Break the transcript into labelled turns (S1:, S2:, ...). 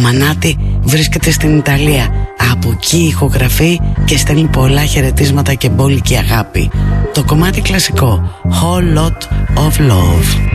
S1: Μανάτι βρίσκεται στην Ιταλία. Από εκεί ηχογραφεί και στέλνει πολλά χαιρετίσματα και μπόλικη αγάπη. Το κομμάτι κλασικό Whole Lot of Love.